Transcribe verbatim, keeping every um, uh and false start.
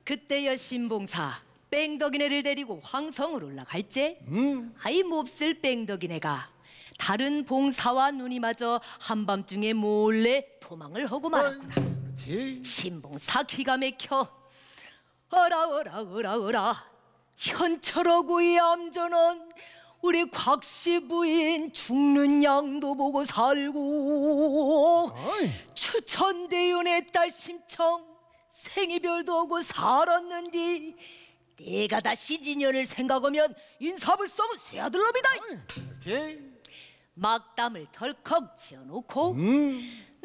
그때여 신봉사 뺑덕이네를 데리고 황성을 올라갈제. 음. 아이 몹쓸 뺑덕이네가 다른 봉사와 눈이 맞아 한밤중에 몰래 도망을 하고 말았구나. 그렇지. 신봉사 기가 막혀. 어라 어라 어라 어라 현철하고 이 암전은 우리 곽씨 부인 죽는 양도 보고 살고 어이. 추천대윤의 딸 심청 생이별도 하고 살았는디 내가 다시 인연을 생각하면 인사불성은 새아들놈이다. 그렇지. 막담을 덜컥 지어놓고 음.